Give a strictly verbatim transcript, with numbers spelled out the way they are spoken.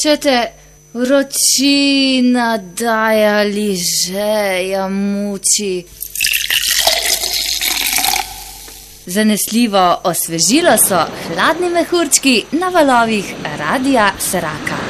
Če te vročina daje ali žeja muči. Zanesljivo osvežilo so hladni mehurčki na valovih Radia Saraka.